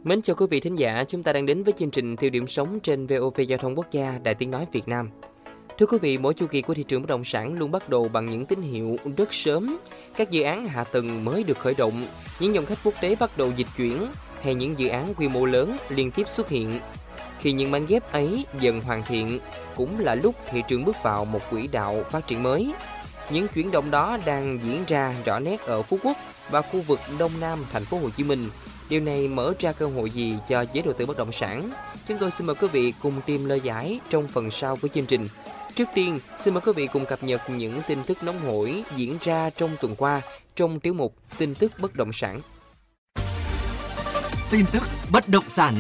Mến chào quý vị thính giả, chúng ta đang đến với chương trình Tiêu điểm sống trên VOV Giao thông Quốc gia, Đài Tiếng nói Việt Nam. Thưa quý vị, mỗi chu kỳ của thị trường bất động sản luôn bắt đầu bằng những tín hiệu rất sớm. Các dự án hạ tầng mới được khởi động, những dòng khách quốc tế bắt đầu dịch chuyển hay những dự án quy mô lớn liên tiếp xuất hiện. Khi những mảnh ghép ấy dần hoàn thiện, cũng là lúc thị trường bước vào một quỹ đạo phát triển mới. Những chuyển động đó đang diễn ra rõ nét ở Phú Quốc và khu vực Đông Nam thành phố Hồ Chí Minh. Điều này mở ra cơ hội gì cho giới đầu tư bất động sản? Chúng tôi xin mời quý vị cùng tìm lời giải trong phần sau của chương trình. Trước tiên, xin mời quý vị cùng cập nhật những tin tức nóng hổi diễn ra trong tuần qua trong tiểu mục tin tức bất động sản. Tin tức bất động sản.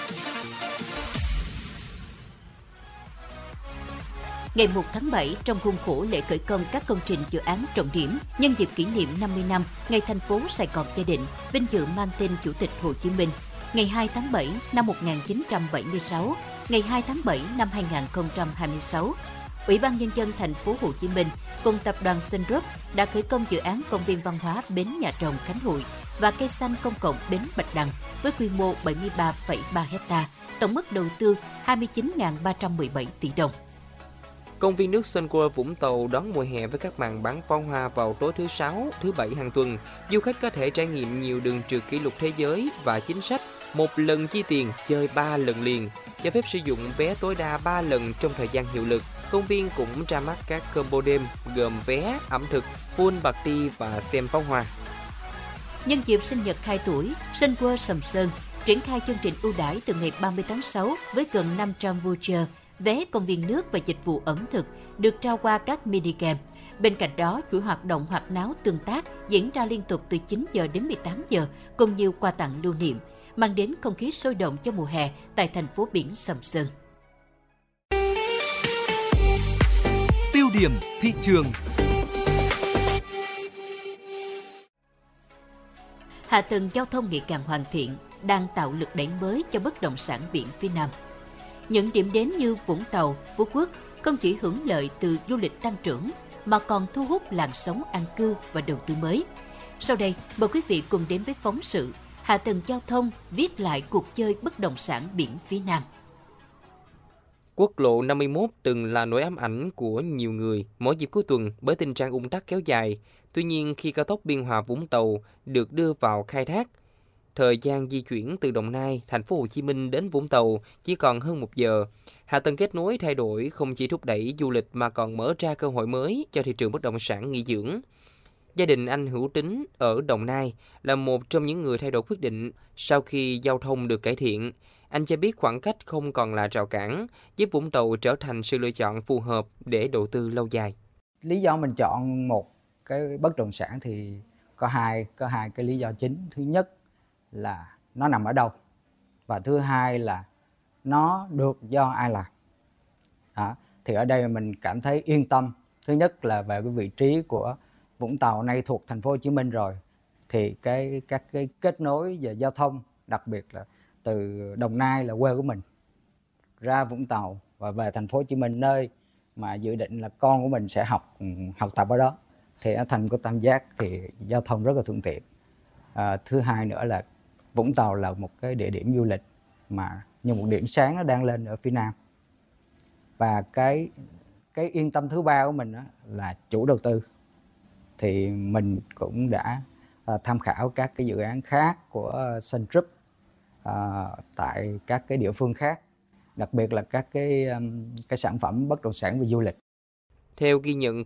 Ngày 1 tháng 7, trong khuôn khổ lễ khởi công các công trình dự án trọng điểm nhân dịp kỷ niệm 50 năm ngày thành phố Sài Gòn gia định, vinh dự mang tên Chủ tịch Hồ Chí Minh, ngày 2 tháng 7 năm 1976, ngày 2 tháng 7 năm 2026, Ủy ban Nhân dân thành phố Hồ Chí Minh cùng tập đoàn Sun Group đã khởi công dự án công viên văn hóa Bến Nhà Rồng Khánh Hội và cây xanh công cộng Bến Bạch Đằng với quy mô 73,3 ha, tổng mức đầu tư 29.317 tỷ đồng. Công viên nước Sun World Vũng Tàu đón mùa hè với các màn bắn pháo hoa vào tối thứ Sáu, thứ Bảy hàng tuần. Du khách có thể trải nghiệm nhiều đường trượt kỷ lục thế giới và chính sách một lần chi tiền chơi 3 lần liền, cho phép sử dụng vé tối đa 3 lần trong thời gian hiệu lực. Công viên cũng ra mắt các combo đêm gồm vé, ẩm thực, pool party và xem pháo hoa. Nhân dịp sinh nhật 2 tuổi, Sun World Sầm Sơn triển khai chương trình ưu đãi từ ngày 30 tháng 6 với gần 500 voucher, vé công viên nước và dịch vụ ẩm thực được trao qua các mini game. Bên cạnh đó, chuỗi hoạt động hoạt náo tương tác diễn ra liên tục từ 9 giờ đến 18 giờ cùng nhiều quà tặng lưu niệm, mang đến không khí sôi động cho mùa hè tại thành phố biển Sầm Sơn. Tiêu điểm thị trường. Hạ tầng giao thông ngày càng hoàn thiện đang tạo lực đẩy mới cho bất động sản biển phía Nam. Những điểm đến như Vũng Tàu, Phú Quốc không chỉ hưởng lợi từ du lịch tăng trưởng mà còn thu hút làn sóng an cư và đầu tư mới. Sau đây, mời quý vị cùng đến với phóng sự Hạ tầng giao thông viết lại cuộc chơi bất động sản biển phía Nam. Quốc lộ 51 từng là nỗi ám ảnh của nhiều người mỗi dịp cuối tuần bởi tình trạng ùn tắc kéo dài. Tuy nhiên, khi cao tốc Biên Hòa Vũng Tàu được đưa vào khai thác, thời gian di chuyển từ Đồng Nai, thành phố Hồ Chí Minh đến Vũng Tàu chỉ còn hơn 1 giờ. Hạ tầng kết nối thay đổi không chỉ thúc đẩy du lịch mà còn mở ra cơ hội mới cho thị trường bất động sản nghỉ dưỡng. Gia đình anh Hữu Tính ở Đồng Nai là một trong những người thay đổi quyết định sau khi giao thông được cải thiện. Anh cho biết khoảng cách không còn là rào cản, giúp Vũng Tàu trở thành sự lựa chọn phù hợp để đầu tư lâu dài. Lý do mình chọn một cái bất động sản thì có hai cái lý do chính. Thứ nhất là nó nằm ở đâu, và thứ hai là nó được do ai làm. Thì ở đây mình cảm thấy yên tâm. Thứ nhất là về cái vị trí của Vũng Tàu nay thuộc thành phố Hồ Chí Minh rồi, thì các cái kết nối về giao thông, đặc biệt là từ Đồng Nai là quê của mình ra Vũng Tàu và về thành phố Hồ Chí Minh, nơi mà dự định là con của mình sẽ học tập ở đó, thì ở thành của Tam Giác thì giao thông rất là thuận tiện. Thứ hai nữa là Vũng Tàu là một cái địa điểm du lịch mà như một điểm sáng nó đang lên ở phía Nam. Và cái yên tâm thứ ba của mình là chủ đầu tư. Thì mình cũng đã tham khảo các cái dự án khác của Sun Group tại các cái địa phương khác, đặc biệt là các cái sản phẩm bất động sản về du lịch. Theo ghi nhận